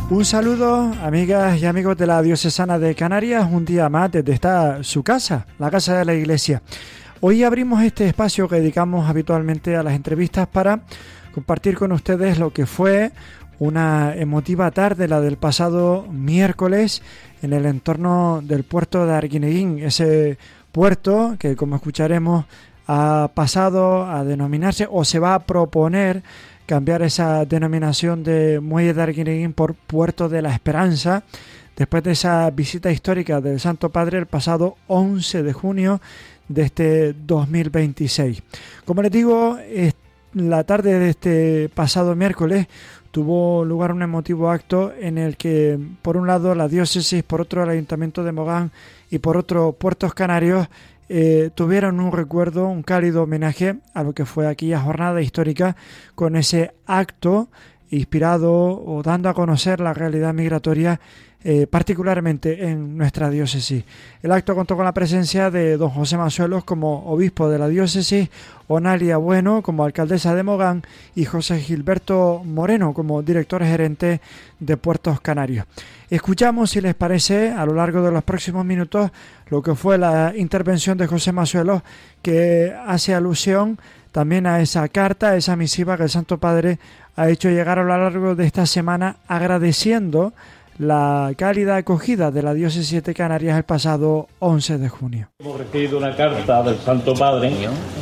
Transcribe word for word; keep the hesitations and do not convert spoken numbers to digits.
Un saludo, amigas y amigos de la Diocesana de Canarias, un día más desde esta su casa, la casa de la Iglesia. Hoy abrimos este espacio que dedicamos habitualmente a las entrevistas para compartir con ustedes lo que fue una emotiva tarde, la del pasado miércoles, en el entorno del puerto de Arguineguín, ese puerto que, como escucharemos, ha pasado a denominarse o se va a proponer cambiar esa denominación de Muelle de Arguineguín por Puerto de la Esperanza, después de esa visita histórica del Santo Padre el pasado once de junio de este dos mil veintiséis. Como les digo, la tarde de este pasado miércoles tuvo lugar un emotivo acto en el que, por un lado, la diócesis, por otro, el Ayuntamiento de Mogán y por otro, Puertos Canarios, Eh, tuvieron un recuerdo, un cálido homenaje a lo que fue aquella jornada histórica con ese acto inspirado o dando a conocer la realidad migratoria, eh, particularmente en nuestra diócesis. El acto contó con la presencia de don José Masuelos como obispo de la diócesis, Onalia Bueno como alcaldesa de Mogán y José Gilberto Moreno como director gerente de Puertos Canarios. Escuchamos, si les parece, a lo largo de los próximos minutos lo que fue la intervención de José Masuelos, que hace alusión también a esa carta, a esa misiva que el Santo Padre ha hecho llegar a lo largo de esta semana, agradeciendo la cálida acogida de la diócesis de Canarias el pasado once de junio. Hemos recibido una carta del Santo Padre